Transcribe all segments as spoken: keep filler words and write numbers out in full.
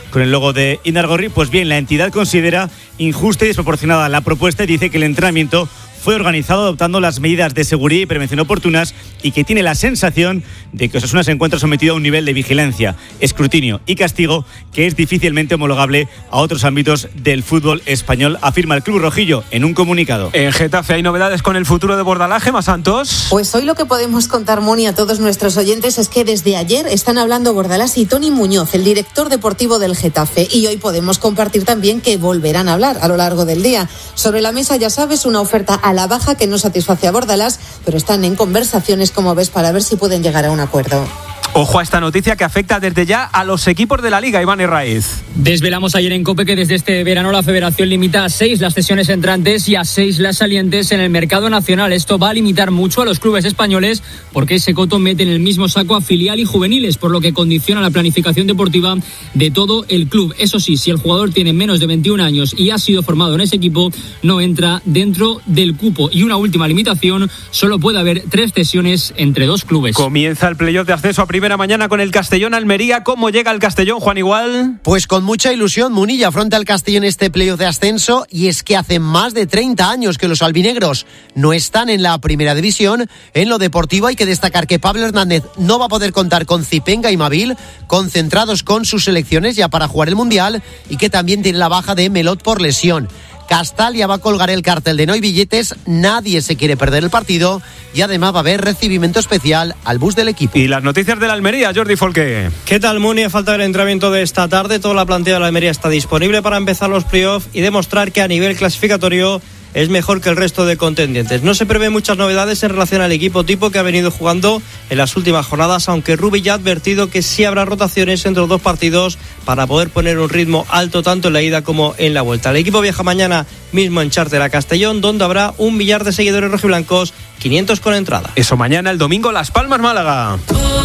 con el logo de Inargorri. Pues bien, la entidad considera injusta y desproporcionada la propuesta y dice que el entrenamiento fue organizado adoptando las medidas de seguridad y prevención oportunas y que tiene la sensación de que Osasuna se encuentra sometido a un nivel de vigilancia, escrutinio y castigo que es difícilmente homologable a otros ámbitos del fútbol español, afirma el club rojillo en un comunicado. En Getafe hay novedades con el futuro de Bordalás, Gemma Santos. Pues hoy lo que podemos contar, Moni, a todos nuestros oyentes es que desde ayer están hablando Bordalás y Toni Muñoz, el director deportivo del Getafe, y hoy podemos compartir también que volverán a hablar a lo largo del día. Sobre la mesa, ya sabes, una oferta a la baja que no satisface a Bordalás, pero están en conversaciones, como ves, para ver si pueden llegar a un acuerdo. Ojo a esta noticia que afecta desde ya a los equipos de la Liga, Iván Herraiz. Desvelamos ayer en COPE que desde este verano la Federación limita a seis las cesiones entrantes y a seis las salientes en el mercado nacional. Esto va a limitar mucho a los clubes españoles porque ese coto mete en el mismo saco a filial y juveniles, por lo que condiciona la planificación deportiva de todo el club. Eso sí, si el jugador tiene menos de veintiún años y ha sido formado en ese equipo, no entra dentro del cupo. Y una última limitación, solo puede haber tres cesiones entre dos clubes. Comienza el playoff de acceso a primera mañana con el Castellón Almería. ¿Cómo llega el Castellón, Juan Igual? Pues con mucha ilusión, Munilla afronta el Castellón este playoff de ascenso, y es que hace más de treinta años que los albinegros no están en la primera división. En lo deportivo hay que destacar que Pablo Hernández no va a poder contar con Zipenga y Mavil, concentrados con sus selecciones ya para jugar el Mundial, y que también tiene la baja de Melot por lesión. Castalia va a colgar el cartel de no hay billetes, nadie se quiere perder el partido, y además va a haber recibimiento especial al bus del equipo. Y las noticias de la Almería, Jordi Folqué. ¿Qué tal, Muni? A falta del entrenamiento de esta tarde, toda la plantilla de la Almería está disponible para empezar los playoffs y demostrar que a nivel clasificatorio es mejor que el resto de contendientes. No se prevén muchas novedades en relación al equipo tipo que ha venido jugando en las últimas jornadas, aunque Rubi ya ha advertido que sí habrá rotaciones entre los dos partidos para poder poner un ritmo alto tanto en la ida como en la vuelta. El equipo viaja mañana mismo en charter a Castellón, donde habrá un millar de seguidores rojiblancos, quinientos con entrada. Eso mañana, el domingo, Las Palmas, Málaga.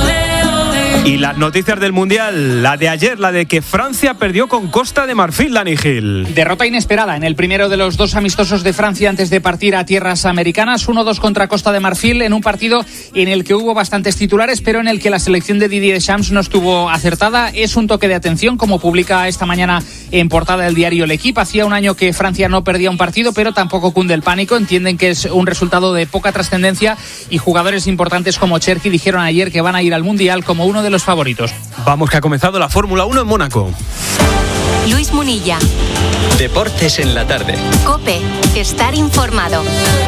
Y las noticias del Mundial, la de ayer, la de que Francia perdió con Costa de Marfil, Dani Gil. Derrota inesperada en el primero de los dos amistosos de Francia antes de partir a tierras americanas, uno dos contra Costa de Marfil, en un partido en el que hubo bastantes titulares, pero en el que la selección de Didier Deschamps no estuvo acertada. Es un toque de atención, como publica esta mañana en portada del diario L'Equipe. Hacía un año que Francia no perdía un partido, pero tampoco cunde el pánico. Entienden que es un resultado de poca trascendencia y jugadores importantes como Cherki dijeron ayer que van a ir al Mundial como uno de los favoritos. Vamos, que ha comenzado la Fórmula uno en Mónaco. Luis Munilla. Deportes en la tarde. COPE. Estar informado.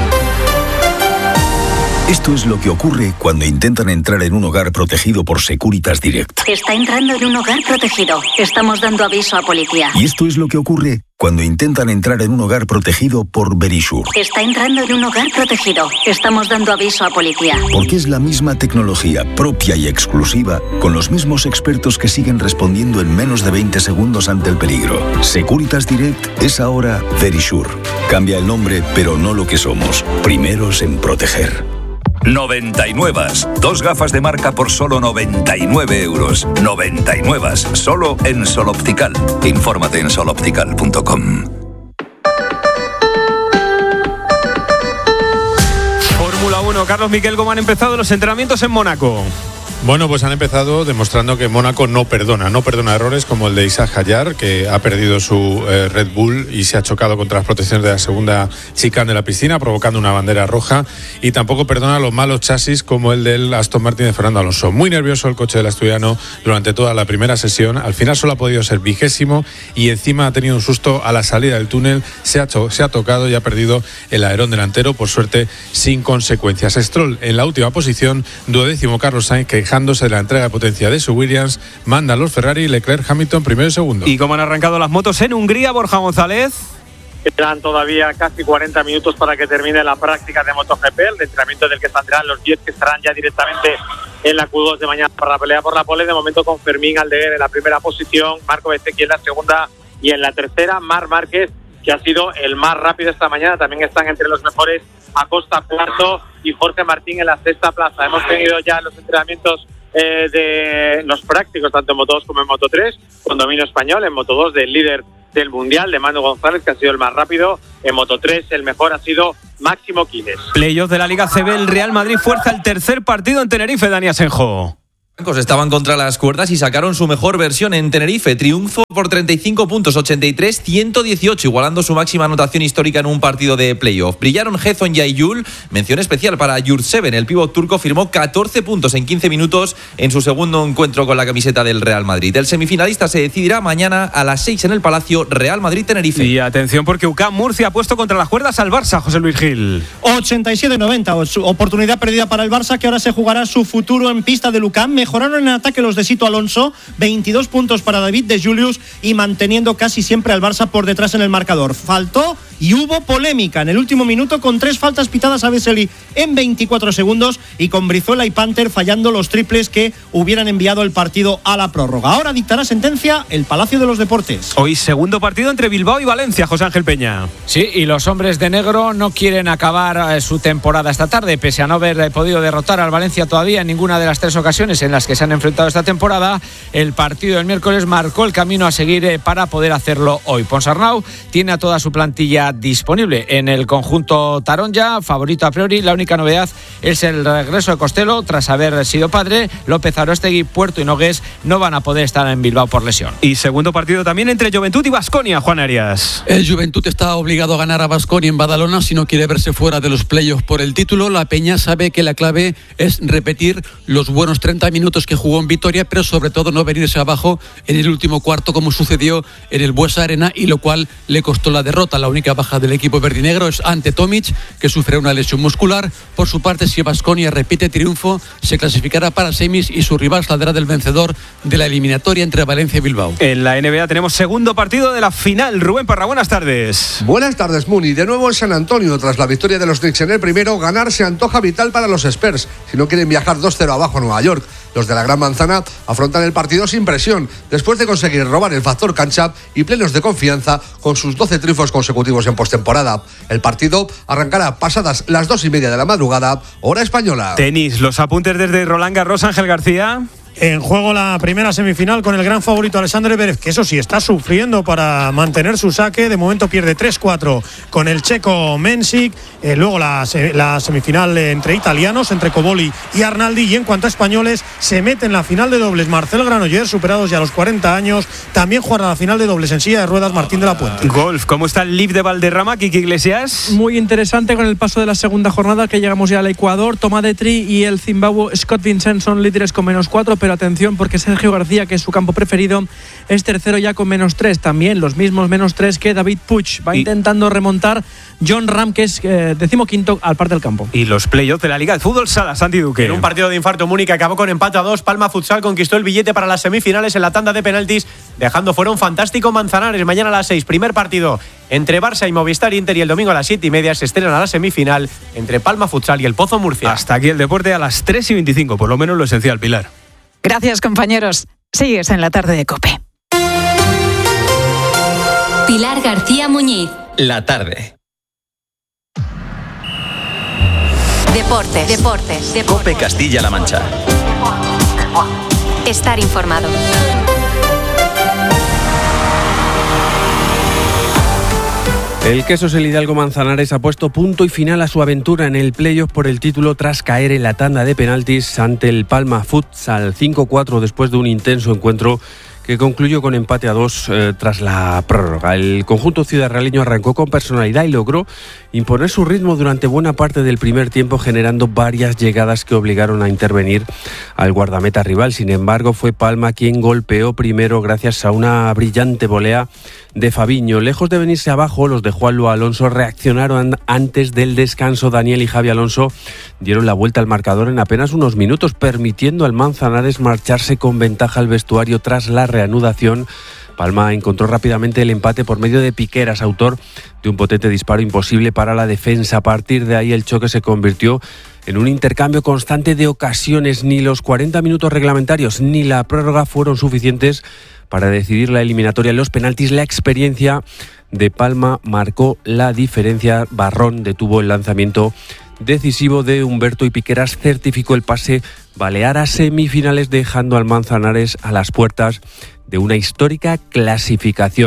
Esto es lo que ocurre cuando intentan entrar en un hogar protegido por Securitas Direct. Está entrando en un hogar protegido. Estamos dando aviso a policía. Y esto es lo que ocurre cuando intentan entrar en un hogar protegido por Verisure. Está entrando en un hogar protegido. Estamos dando aviso a policía. Porque es la misma tecnología propia y exclusiva, con los mismos expertos que siguen respondiendo en menos de veinte segundos ante el peligro. Securitas Direct es ahora Verisure. Cambia el nombre, pero no lo que somos. Primeros en proteger. noventa y nueve. Dos gafas de marca por solo noventa y nueve euros. noventa y nueve. Solo en Sol Optical. Infórmate en sol optical punto com. Fórmula uno, Carlos Miquel, ¿cómo han empezado los entrenamientos en Mónaco? Bueno, pues han empezado demostrando que Mónaco no perdona, no perdona errores como el de Isaac Hayar, que ha perdido su eh, Red Bull y se ha chocado contra las protecciones de la segunda chicane de la piscina, provocando una bandera roja, y tampoco perdona los malos chasis como el del Aston Martin de Fernando Alonso. Muy nervioso el coche del asturiano durante toda la primera sesión, al final solo ha podido ser vigésimo y encima ha tenido un susto a la salida del túnel, se ha, cho- se ha tocado y ha perdido el alerón delantero, por suerte sin consecuencias. Stroll en la última posición, duodécimo Carlos Sainz, que de la entrega de potencia de su Williams, manda a los Ferrari, Leclerc, Hamilton primero y segundo. ¿Y cómo han arrancado las motos en Hungría, Borja González? Quedan todavía casi cuarenta minutos para que termine la práctica de MotoGP, el entrenamiento del que saldrán los diez que estarán ya directamente en la Q dos de mañana para la pelea por la pole. De momento con Fermín Aldeguer en la primera posición, Marco Bezzecchi en la segunda y en la tercera Marc Márquez, que ha sido el más rápido esta mañana. También están entre los mejores Acosta cuarto y Jorge Martín en la sexta plaza. Hemos tenido ya los entrenamientos eh, de los prácticos, tanto en Moto dos como en Moto tres, con dominio español. En Moto dos del líder del Mundial, de Manu González, que ha sido el más rápido. En Moto tres el mejor ha sido Máximo Quiles. Playoff de la Liga C B, el Real Madrid fuerza el tercer partido en Tenerife, Dani Asenjo. Estaban contra las cuerdas y sacaron su mejor versión en Tenerife. Triunfo por treinta y cinco puntos, ochenta y tres a ciento dieciocho, igualando su máxima anotación histórica en un partido de playoff. Brillaron Hezon y Ayul. Mención especial para Yurtseven. El pívot turco firmó catorce puntos en quince minutos en su segundo encuentro con la camiseta del Real Madrid. El semifinalista se decidirá mañana a las seis en el Palacio. Real Madrid-Tenerife. Y atención porque U C A M Murcia ha puesto contra las cuerdas al Barça, José Luis Gil. ochenta y siete noventa. Oportunidad perdida para el Barça, que ahora se jugará su futuro en pista del U C A M. Mejoraron en ataque los de Sito Alonso, veintidós puntos para David de Julius y manteniendo casi siempre al Barça por detrás en el marcador. Faltó y hubo polémica en el último minuto con tres faltas pitadas a Vesely en veinticuatro segundos y con Brizuela y Panther fallando los triples que hubieran enviado el partido a la prórroga. Ahora dictará sentencia el Palacio de los Deportes. Hoy segundo partido entre Bilbao y Valencia, José Ángel Peña. Sí, y los hombres de negro no quieren acabar su temporada esta tarde, pese a no haber podido derrotar al Valencia todavía en ninguna de las tres ocasiones en las que se han enfrentado esta temporada. El partido del miércoles marcó el camino a seguir para poder hacerlo hoy. Ponsarnau tiene a toda su plantilla disponible en el conjunto taronja, favorito a priori. La única novedad es el regreso de Costello tras haber sido padre. López Aróstegui, Puerto y Nogués no van a poder estar en Bilbao por lesión. Y segundo partido también entre Juventud y Baskonia, Juan Arias. El Juventud está obligado a ganar a Baskonia en Badalona si no quiere verse fuera de los playoffs por el título. La Peña sabe que la clave es repetir los buenos treinta minutos que jugó en Vitoria, pero sobre todo no venirse abajo en el último cuarto como sucedió en el Buesa Arena, y lo cual le costó la derrota. La única baja del equipo verdinegro es Ante Tomic, que sufre una lesión muscular. Por su parte, si Baskonia repite triunfo, se clasificará para semis y su rival saldrá del vencedor de la eliminatoria entre Valencia y Bilbao. En la N B A tenemos segundo partido de la final. Rubén Parra, buenas tardes. Buenas tardes, Muni. De nuevo en San Antonio, tras la victoria de los Knicks en el primero, ganar se antoja vital para los Spurs si no quieren viajar dos cero abajo a Nueva York. Los de la Gran Manzana afrontan el partido sin presión, después de conseguir robar el factor cancha y plenos de confianza con sus doce triunfos consecutivos en postemporada. El partido arrancará pasadas las dos y media de la madrugada, hora española. Tenis, los apuntes desde Roland Garros, Ángel García. En juego la primera semifinal con el gran favorito Alexander Zverev, que eso sí está sufriendo para mantener su saque. De momento pierde tres cuatro con el checo Mensik. Eh, luego la, la semifinal entre italianos, entre Cobolli y Arnaldi. Y en cuanto a españoles, se mete en la final de dobles Marcel Granollers, superados ya los cuarenta años. También jugará la final de dobles en silla de ruedas Martín de la Puente. Golf, ¿cómo está el L I V de Valderrama, Kiki Iglesias? Muy interesante con el paso de la segunda jornada, que llegamos ya al Ecuador. Tomás Detri y el Zimbabue Scott Vincent son líderes con menos cuatro, pero atención porque Sergio García, que es su campo preferido, es tercero ya con menos tres, también los mismos menos tres que David Puig. Va y intentando remontar John Ram, que es eh, decimoquinto al par del campo. Y los playoffs de la Liga de Fútbol Sala, Santi Duque. En un partido de infarto, Múnich acabó con empate a dos. Palma Futsal conquistó el billete para las semifinales en la tanda de penaltis, dejando fuera un fantástico Manzanares. Mañana a las seis, primer partido entre Barça y Movistar Inter, y el domingo a las siete y media se estrena la semifinal entre Palma Futsal y el Pozo Murcia. Hasta aquí el deporte a las tres y veinticinco, por lo menos lo esencial, Pilar. Gracias, compañeros. Sigues en la tarde de COPE. Pilar García Muñiz. La tarde. Deportes. Deportes. Deportes. COPE Castilla-La Mancha. Estar informado. El Quesos El Hidalgo Manzanares ha puesto punto y final a su aventura en el playoff por el título tras caer en la tanda de penaltis ante el Palma Futsal cinco cuatro después de un intenso encuentro que concluyó con empate a dos eh, tras la prórroga. El conjunto ciudadrealeño arrancó con personalidad y logró imponer su ritmo durante buena parte del primer tiempo, generando varias llegadas que obligaron a intervenir al guardameta rival. Sin embargo, fue Palma quien golpeó primero gracias a una brillante volea de Fabiño. Lejos de venirse abajo, los de Juanlo Alonso reaccionaron antes del descanso. Daniel y Javi Alonso dieron la vuelta al marcador en apenas unos minutos, permitiendo al Manzanares marcharse con ventaja al vestuario tras la reanudación. Palma encontró rápidamente el empate por medio de Piqueras, autor de un potente disparo imposible para la defensa. A partir de ahí el choque se convirtió en un intercambio constante de ocasiones. Ni los cuarenta minutos reglamentarios ni la prórroga fueron suficientes para decidir la eliminatoria. En los penaltis, la experiencia de Palma marcó la diferencia. Barrón detuvo el lanzamiento decisivo de Humberto y Piqueras certificó el pase balear a semifinales, dejando al Manzanares a las puertas de una histórica clasificación.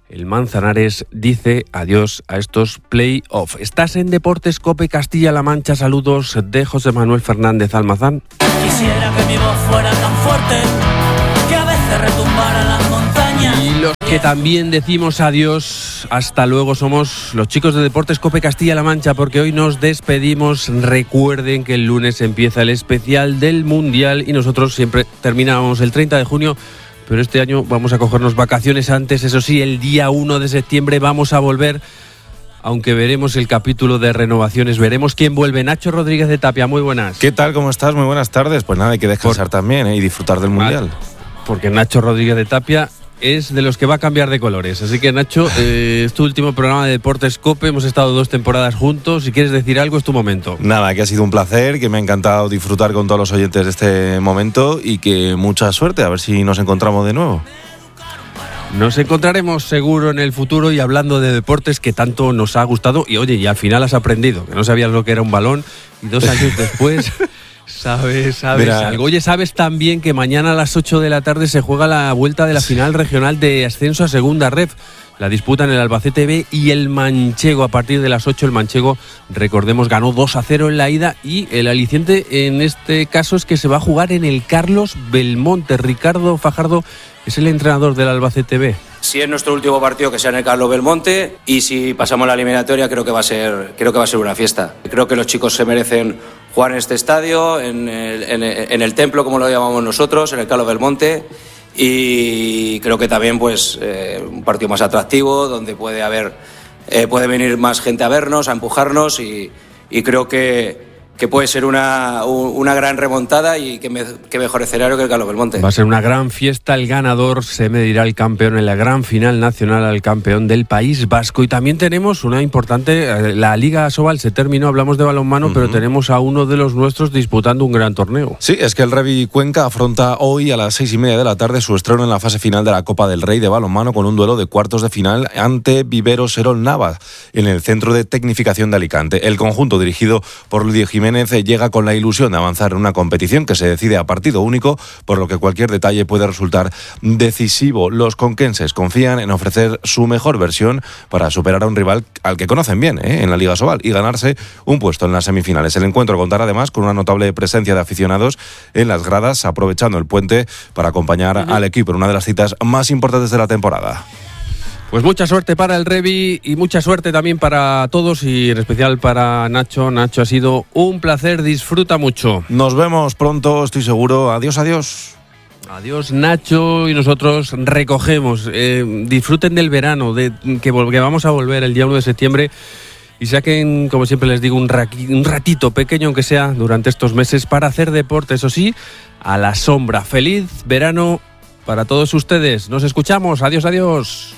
el Manzanares dice adiós a estos play-off. Estás en Deportes COPE Castilla-La Mancha. Saludos de José Manuel Fernández Almazán. Quisiera que mi voz fuera tan fuerte que a veces retumbara las montañas. Y los que también decimos adiós, hasta luego, somos los chicos de Deportes COPE Castilla-La Mancha, porque hoy nos despedimos. Recuerden que el lunes empieza el especial del Mundial y nosotros siempre terminamos el treinta de junio, pero este año vamos a cogernos vacaciones antes. Eso sí, el día uno de septiembre vamos a volver, aunque veremos el capítulo de renovaciones, veremos quién vuelve. Nacho Rodríguez de Tapia, muy buenas. ¿Qué tal? ¿Cómo estás? Muy buenas tardes. Pues nada, hay que descansar Por... también, ¿eh? Y disfrutar del Mundial. Porque Nacho Rodríguez de Tapia es de los que va a cambiar de colores. Así que, Nacho, eh, es tu último programa de Deportes COPE. Hemos estado dos temporadas juntos. Si quieres decir algo, es tu momento. Nada, que ha sido un placer, que me ha encantado disfrutar con todos los oyentes de este momento y que mucha suerte. A ver si nos encontramos de nuevo. Nos encontraremos seguro en el futuro, y hablando de deportes que tanto nos ha gustado. Y oye, y al final has aprendido, que no sabías lo que era un balón, y dos años después... Sabes, sabes Mira. algo. Oye, sabes también que mañana a las ocho de la tarde se juega la vuelta de la final regional de ascenso a segunda ref. La disputan el Albacete B y el Manchego. A partir de las ocho, el Manchego, recordemos, ganó dos a cero en la ida, y el aliciente en este caso es que se va a jugar en el Carlos Belmonte. Ricardo Fajardo es el entrenador del Albacete B. Si es nuestro último partido, que sea en el Carlos Belmonte, y si pasamos la eliminatoria, creo que va a ser, creo que va a ser una fiesta. Creo que los chicos se merecen jugar en este estadio, en el, en el, en el templo, como lo llamamos nosotros, en el Carlos Belmonte, y creo que también pues eh, un partido más atractivo, donde puede haber eh, puede venir más gente a vernos, a empujarnos, y, y creo que que puede ser una, una gran remontada, y que, me, que mejor escenario que el Carlos Belmonte. Va a ser una gran fiesta. El ganador se medirá al campeón en la gran final nacional, al campeón del País Vasco. Y también tenemos una importante, la Liga Asobal se terminó, hablamos de balonmano, uh-huh. pero tenemos a uno de los nuestros disputando un gran torneo. Sí, es que el Revi Cuenca afronta hoy a las seis y media de la tarde su estreno en la fase final de la Copa del Rey de balonmano, con un duelo de cuartos de final ante Vivero Serol Nava en el Centro de Tecnificación de Alicante. El conjunto, dirigido por Lidio Jiménez, llega con la ilusión de avanzar en una competición que se decide a partido único, por lo que cualquier detalle puede resultar decisivo. Los conquenses confían en ofrecer su mejor versión para superar a un rival al que conocen bien ¿eh? en la Liga Asobal, y ganarse un puesto en las semifinales. El encuentro contará además con una notable presencia de aficionados en las gradas, aprovechando el puente para acompañar uh-huh. al equipo en una de las citas más importantes de la temporada. Pues mucha suerte para el Revi, y mucha suerte también para todos, y en especial para Nacho. Nacho, ha sido un placer, disfruta mucho. Nos vemos pronto, estoy seguro. Adiós, adiós. Adiós, Nacho, y nosotros recogemos. Eh, disfruten del verano, de que, que vamos a volver el día uno de septiembre, y saquen, como siempre les digo, un, ra- un ratito pequeño, aunque sea, durante estos meses, para hacer deporte, eso sí, a la sombra. Feliz verano para todos ustedes. Nos escuchamos. Adiós, adiós.